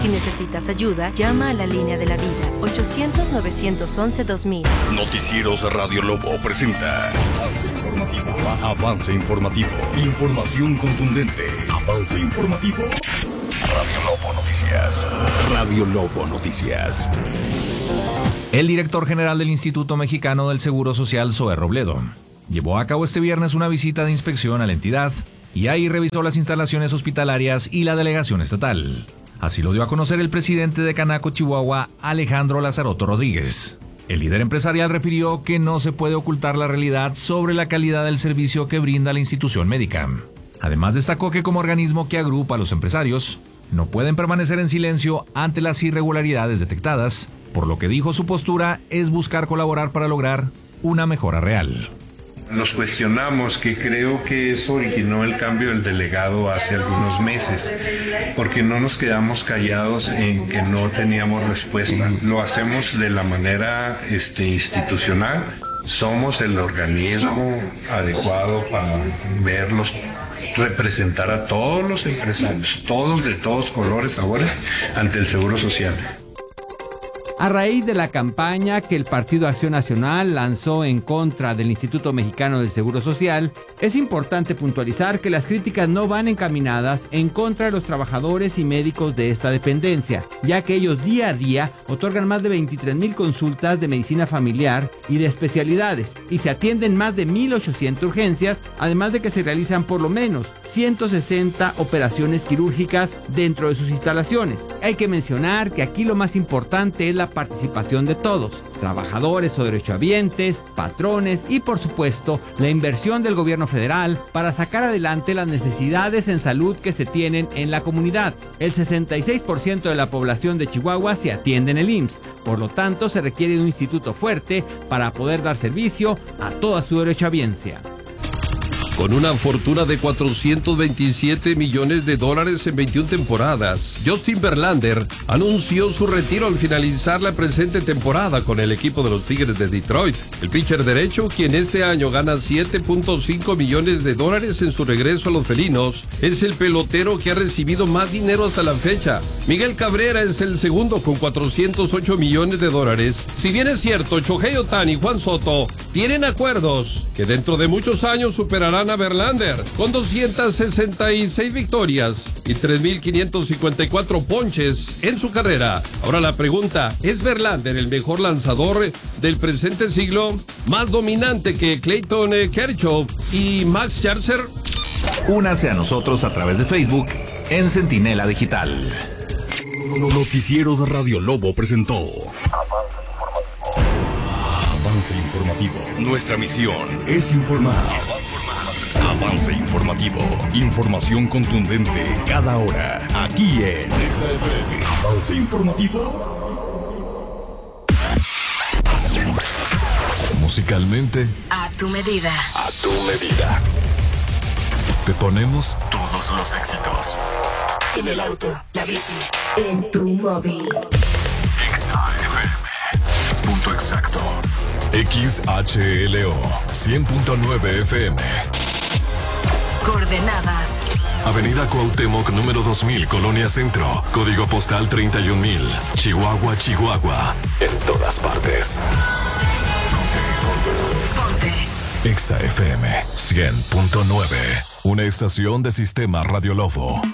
Si necesitas ayuda, llama a la línea de la vida, 800-911-2000. Noticieros Radio Lobo presenta Avance Informativo. Avance Informativo. Información contundente. Avance Informativo. Radio Lobo Noticias. Radio Lobo Noticias. El director general del Instituto Mexicano del Seguro Social, Zoe Robledo, llevó a cabo este viernes una visita de inspección a la entidad y ahí revisó las instalaciones hospitalarias y la delegación estatal. Así lo dio a conocer el presidente de Canaco, Chihuahua, Alejandro Lazaroto Rodríguez. El líder empresarial refirió que no se puede ocultar la realidad sobre la calidad del servicio que brinda la institución médica. Además, destacó que como organismo que agrupa a los empresarios, no pueden permanecer en silencio ante las irregularidades detectadas, por lo que dijo su postura es buscar colaborar para lograr una mejora real. Nos cuestionamos, que creo que eso originó el cambio del delegado hace algunos meses, porque no nos quedamos callados en que no teníamos respuesta. Lo hacemos de la manera institucional. Somos el organismo adecuado para verlos, representar a todos los empresarios, todos de todos colores, sabores, ante el Seguro Social. A raíz de la campaña que el Partido Acción Nacional lanzó en contra del Instituto Mexicano del Seguro Social, es importante puntualizar que las críticas no van encaminadas en contra de los trabajadores y médicos de esta dependencia, ya que ellos día a día otorgan más de 23,000 consultas de medicina familiar y de especialidades, y se atienden más de 1,800 urgencias, además de que se realizan por lo menos 160 operaciones quirúrgicas dentro de sus instalaciones. Hay que mencionar que aquí lo más importante es la participación de todos, trabajadores o derechohabientes, patrones y por supuesto la inversión del gobierno federal para sacar adelante las necesidades en salud que se tienen en la comunidad. El 66% de la población de Chihuahua se atiende en el IMSS, por lo tanto se requiere de un instituto fuerte para poder dar servicio a toda su derechohabiencia. Con una fortuna de $427 millones en 21 temporadas, Justin Verlander anunció su retiro al finalizar la presente temporada con el equipo de los Tigres de Detroit. El pitcher derecho, quien este año gana $7.5 millones en su regreso a los felinos, es el pelotero que ha recibido más dinero hasta la fecha. Miguel Cabrera es el segundo con $408 millones. Si bien es cierto, Shohei Ohtani y Juan Soto tienen acuerdos que dentro de muchos años superarán a Verlander con 266 victorias y 3,554 ponches en su carrera. Ahora la pregunta, ¿es Verlander el mejor lanzador del presente siglo? ¿Más dominante que Clayton Kershaw y Max Scherzer? Únase a nosotros a través de Facebook en Centinela Digital. Noticieros Radio Lobo presentó Avance Informativo. Nuestra misión es informar. Avance Informativo. Información contundente cada hora. Aquí en XFM. Avance Informativo. Musicalmente, A tu medida. a tu medida. Te ponemos todos los éxitos. En el auto, la bici, en tu móvil. XFM. Punto exacto. XHLO 100.9 FM. Coordenadas. Avenida Cuauhtémoc, número 2000, Colonia Centro. Código postal 31,000. Chihuahua, Chihuahua. En todas partes. Ponte. XFM 100.9. Una estación de Sistema Radio Lobo.